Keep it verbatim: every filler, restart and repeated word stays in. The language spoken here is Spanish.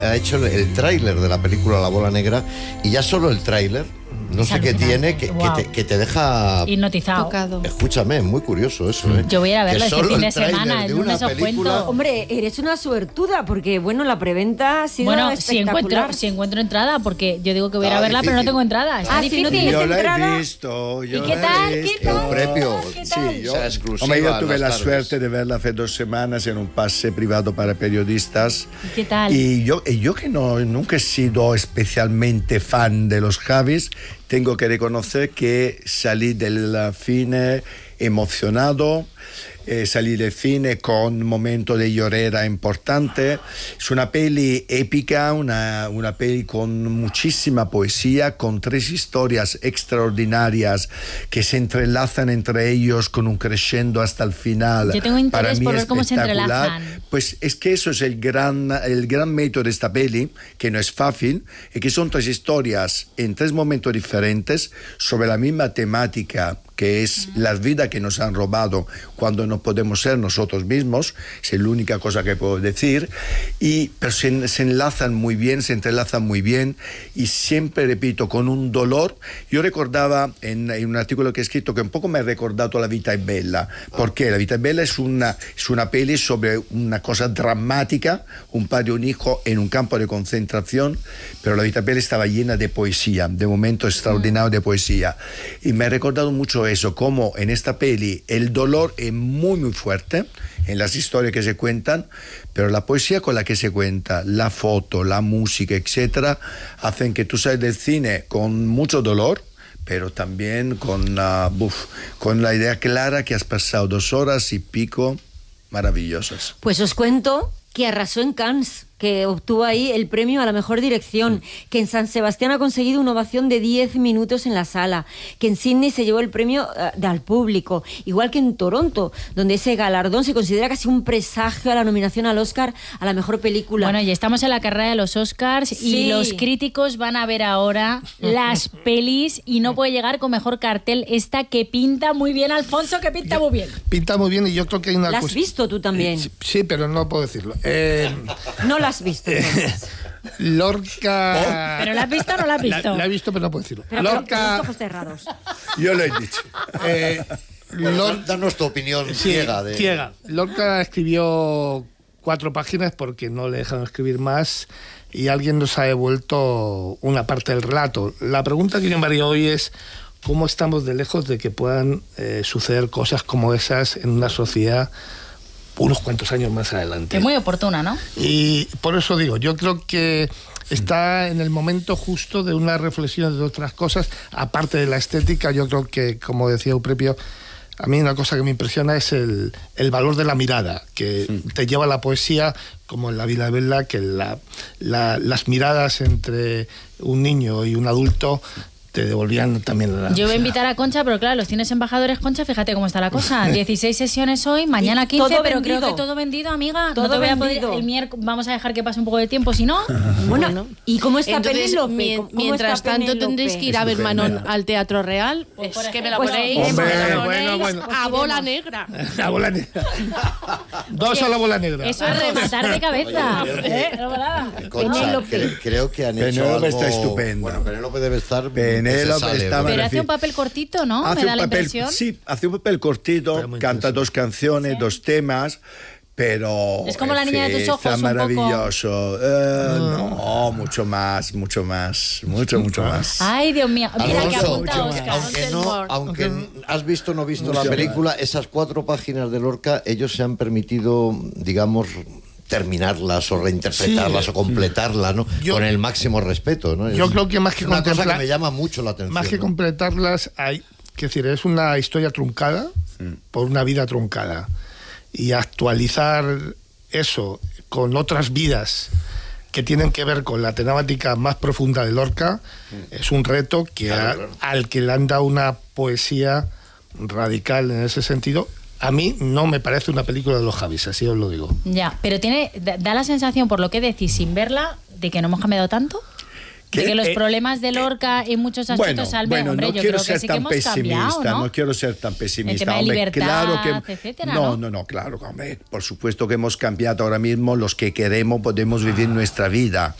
Ha hecho el, el tráiler de la película La Bola Negra y ya solo el tráiler, no sé qué tiene, que, wow. que, te, que te deja... hipnotizado. Tocado. Escúchame, es muy curioso eso, ¿eh? Yo voy a ir a verlo este fin de semana, el el lunes os cuento. Hombre, eres una suertuda, porque, bueno, la preventa ha sido bueno, espectacular. si encuentro, si encuentro entrada, porque yo digo que voy a ir a verla, difícil. pero no tengo entrada. Está ah, difícil. Si no yo la entrada. he visto. Yo ¿Y qué tal? ¿Qué tal? Un premio. ¿Qué tal? Sí, yo, O sea, exclusiva, hombre, yo tuve la tardes. suerte de verla hace dos semanas en un pase privado para periodistas. ¿Y qué tal? Y yo, y yo que no, nunca he sido especialmente fan de los Javis, tengo que reconocer que salí del cine emocionado, eh, salí del cine con un momento de llorera importante. Es una peli épica, una, una peli con muchísima poesía, con tres historias extraordinarias que se entrelazan entre ellos con un crescendo hasta el final. Yo tengo interés Para mí por ver cómo se espectacular. entrelazan. Pues es que eso es el gran, el gran mérito de esta peli, que no es fácil, y que son tres historias en tres momentos diferentes sobre la misma temática, que es la vida que nos han robado cuando no podemos ser nosotros mismos, es la única cosa que puedo decir, y, pero se, se enlazan muy bien, se entrelazan muy bien, y siempre, repito, con un dolor. Yo recordaba en, en un artículo que he escrito que un poco me ha recordado La Vita è Bella, porque La Vita è Bella es una, es una peli sobre una cosa dramática, un padre y un hijo en un campo de concentración, pero La Vita è Bella estaba llena de poesía, de momentos extraordinarios de poesía, y me ha recordado mucho eso, como en esta peli el dolor es muy muy fuerte en las historias que se cuentan, pero la poesía con la que se cuenta, la foto, la música, etcétera, hacen que tú sales del cine con mucho dolor, pero también con, uh, buf, con la idea clara que has pasado dos horas y pico maravillosas. Pues os cuento que arrasó en Cannes, que obtuvo ahí el premio a la mejor dirección, que en San Sebastián ha conseguido una ovación de diez minutos en la sala, que en Sydney se llevó el premio uh, al público, igual que en Toronto, donde ese galardón se considera casi un presagio a la nominación al Oscar a la mejor película. Bueno, y estamos en la carrera de los Oscars, sí. Y los críticos van a ver ahora las pelis y no puede llegar con mejor cartel esta que pinta muy bien, Alfonso, que pinta muy bien. Pinta muy bien y yo creo que hay una... ¿La has cuest- visto tú también? Eh, sí, pero no puedo decirlo. Eh, No la has visto. entonces. Lorca... ¿Pero la has visto o no la has visto? La, la he visto, pero no puedo decirlo. Pero con Lorca... los ojos cerrados. Yo lo he dicho. eh, Bueno, Lor- danos tu opinión Sí, ciega. De... ciega. Lorca escribió cuatro páginas porque no le dejaron escribir más y alguien nos ha devuelto una parte del relato. La pregunta que yo me haría hoy es cómo estamos de lejos de que puedan eh, suceder cosas como esas en una sociedad unos cuantos años más adelante. Es muy oportuna, ¿no? Y por eso digo, yo creo que está en el momento justo de una reflexión de otras cosas, aparte de la estética. Yo creo que, como decía Euprepio, a mí una cosa que me impresiona es el, el valor de la mirada, que sí. te lleva a la poesía, como en La Vita è Bella, que la, la, las miradas entre un niño y un adulto te devolvían también la... Yo voy a invitar a Concha, pero claro, los cines embajadores, Concha, fíjate cómo está la cosa. dieciséis sesiones hoy, mañana quince, pero vendido. creo que todo vendido, amiga. Todo no te voy a vendido. poder, el miércoles vamos a dejar que pase un poco de tiempo, si no... Bueno, ¿y cómo está Entonces, Penélope? mien- ¿Cómo mientras está tanto Penélope? tendréis que ir a ver Manon al Teatro Real. Pues, Es que me la pues, ponéis, hombre, me la bueno, ponéis bueno. a bola negra. La bola negra. Dos a la bola negra. Eso es rematar de cabeza. Oye, creo que- ¿Eh? No, ¿verdad? Concha, cre- creo que han hecho Penélope algo... está estupenda. Bueno, Penélope debe estar... Penélope que se sale, estaba- ¿no? Pero en hace fin. un papel cortito, ¿no? Hace Me da un la papel, impresión. sí, hace un papel cortito, Pero muy canta interesante. dos canciones, dos temas, pero... Es como La niña de tus está ojos, un poco. maravilloso. Eh, No, mucho más, mucho más, mucho, mucho más. Ay, Dios mío. Mira que Alfonso, apunta Oscar. aunque no, Montemor. aunque has visto o no visto Mucho la película, esas cuatro páginas de Lorca, ellos se han permitido, digamos, terminarlas o reinterpretarlas Sí. o completarlas, ¿no? Yo- Con el máximo respeto, ¿no? Yo Es creo que más que una cosa contemplar- que me llama mucho la atención. Más que ¿no? completarlas, hay, que decir, es una historia truncada por una vida truncada. Y actualizar eso con otras vidas que tienen que ver con la temática más profunda de Lorca es un reto que Claro, a- claro. al que le han dado una poesía radical en ese sentido. A mí no me parece una película de los Javis, así os lo digo. Ya, pero tiene da, da la sensación, por lo que decís, sin verla, de que no hemos cambiado tanto. De que los eh, problemas de Lorca en muchos aspectos bueno, salven, bueno, hombre, no yo quiero creo que ser sí que tan hemos pesimista, cambiado, ¿no? no quiero ser tan pesimista. El tema de hombre, libertad, claro que, etcétera, no, ¿no? no, no, claro, hombre, por supuesto que hemos cambiado ahora mismo, los que queremos podemos vivir nuestra vida.